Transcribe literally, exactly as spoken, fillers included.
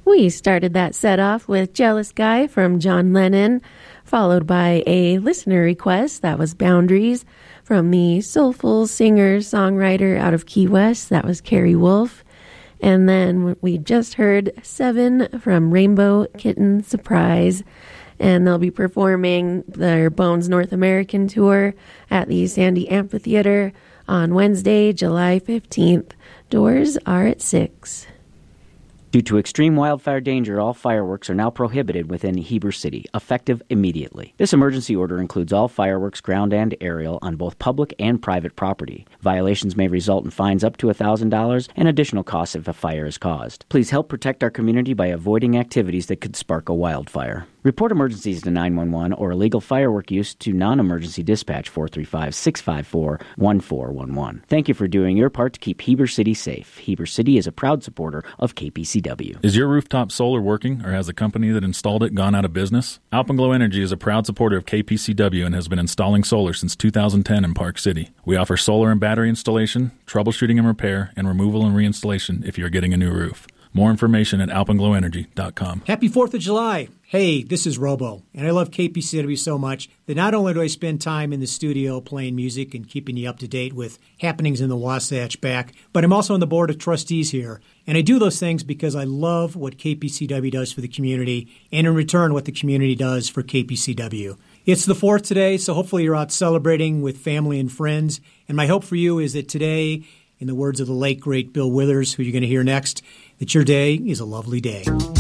We started that set off with Jealous Guy from John Lennon, followed by a listener request that was Boundaries from the soulful singer-songwriter out of Key West. That was Carrie Wolf. And then we just heard Seven from Rainbow Kitten Surprise. And they'll be performing their Bones North American tour at the Sandy Amphitheater on Wednesday, July fifteenth. Doors are at six. Due to extreme wildfire danger, all fireworks are now prohibited within Heber City, effective immediately. This emergency order includes all fireworks, ground and aerial, on both public and private property. Violations may result in fines up to one thousand dollars and additional costs if a fire is caused. Please help protect our community by avoiding activities that could spark a wildfire. Report emergencies to nine one one or illegal firework use to non-emergency dispatch four three five, six five four, one four one one. Thank you for doing your part to keep Heber City safe. Heber City is a proud supporter of K P C W. Is your rooftop solar working, or has the company that installed it gone out of business? Alpenglow Energy is a proud supporter of K P C W and has been installing solar since two thousand ten in Park City. We offer solar and battery installation, troubleshooting and repair, and removal and reinstallation if you're getting a new roof. More information at alpenglow energy dot com. Happy fourth of July. Hey, this is Robo, and I love K P C W so much that not only do I spend time in the studio playing music and keeping you up to date with happenings in the Wasatch Back, but I'm also on the board of trustees here. And I do those things because I love what K P C W does for the community, and in return what the community does for K P C W. It's the fourth today, so hopefully you're out celebrating with family and friends. And my hope for you is that today, in the words of the late, great Bill Withers, who you're going to hear next, that your day is a lovely day.